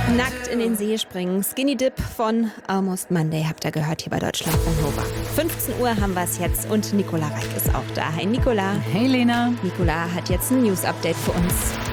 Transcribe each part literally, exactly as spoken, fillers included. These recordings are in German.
Nackt in den See springen, Skinny Dip von Almost Monday habt ihr gehört hier bei Deutschlandfunk Nova. fünfzehn Uhr haben wir es jetzt und Nicola Reik ist auch da. Hi Nicola. Hey Lena. Nicola hat jetzt ein News-Update für uns.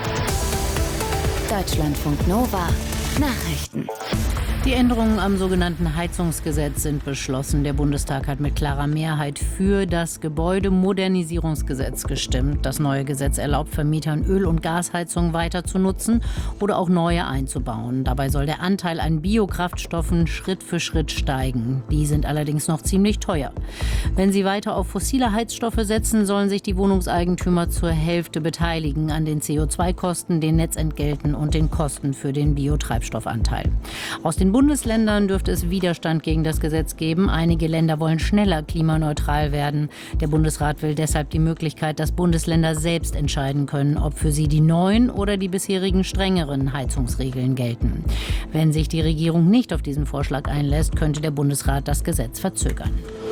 Deutschlandfunk Nova Nachrichten. Die Änderungen am sogenannten Heizungsgesetz sind beschlossen. Der Bundestag hat mit klarer Mehrheit für das Gebäudemodernisierungsgesetz gestimmt. Das neue Gesetz erlaubt Vermietern, Öl- und Gasheizungen weiter zu nutzen oder auch neue einzubauen. Dabei soll der Anteil an Biokraftstoffen Schritt für Schritt steigen. Die sind allerdings noch ziemlich teuer. Wenn sie weiter auf fossile Heizstoffe setzen, sollen sich die Wohnungseigentümer zur Hälfte beteiligen an den C O zwei Kosten, den Netzentgelten und den Kosten für den Biotreibstoffanteil. Aus den Bundesländern dürfte es Widerstand gegen das Gesetz geben. Einige Länder wollen schneller klimaneutral werden. Der Bundesrat will deshalb die Möglichkeit, dass Bundesländer selbst entscheiden können, ob für sie die neuen oder die bisherigen strengeren Heizungsregeln gelten. Wenn sich die Regierung nicht auf diesen Vorschlag einlässt, könnte der Bundesrat das Gesetz verzögern.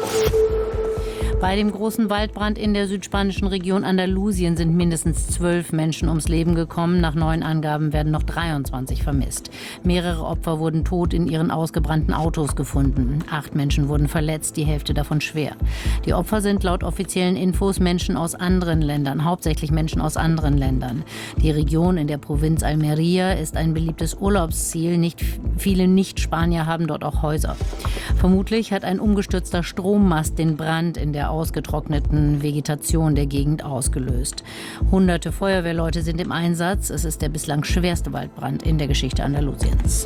Bei dem großen Waldbrand in der südspanischen Region Andalusien sind mindestens zwölf Menschen ums Leben gekommen. Nach neuen Angaben werden noch dreiundzwanzig vermisst. Mehrere Opfer wurden tot in ihren ausgebrannten Autos gefunden. Acht Menschen wurden verletzt, die Hälfte davon schwer. Die Opfer sind laut offiziellen Infos Menschen aus anderen Ländern, hauptsächlich Menschen aus anderen Ländern. Die Region in der Provinz Almería ist ein beliebtes Urlaubsziel. Nicht viele Nicht-Spanier haben dort auch Häuser. Vermutlich hat ein umgestürzter Strommast den Brand in der ausgetrockneten Vegetation der Gegend ausgelöst. Hunderte Feuerwehrleute sind im Einsatz. Es ist der bislang schwerste Waldbrand in der Geschichte Andalusiens.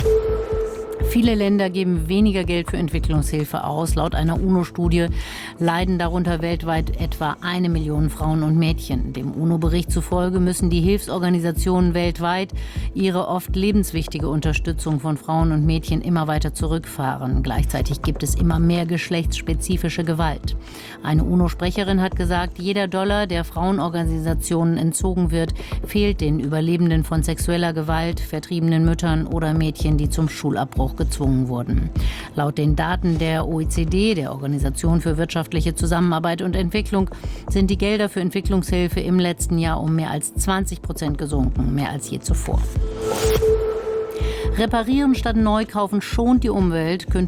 Viele Länder geben weniger Geld für Entwicklungshilfe aus. Laut einer UNO-Studie leiden darunter weltweit etwa eine Million Frauen und Mädchen. Dem UNO-Bericht zufolge müssen die Hilfsorganisationen weltweit ihre oft lebenswichtige Unterstützung von Frauen und Mädchen immer weiter zurückfahren. Gleichzeitig gibt es immer mehr geschlechtsspezifische Gewalt. Eine UNO-Sprecherin hat gesagt, jeder Dollar, der Frauenorganisationen entzogen wird, fehlt den Überlebenden von sexueller Gewalt, vertriebenen Müttern oder Mädchen, die zum Schulabbruch gezwungen wurden. Laut den Daten der O E C D, der Organisation für wirtschaftliche Zusammenarbeit und Entwicklung, sind die Gelder für Entwicklungshilfe im letzten Jahr um mehr als zwanzig Prozent gesunken, mehr als je zuvor. Reparieren statt neu kaufen schont die Umwelt. Künftig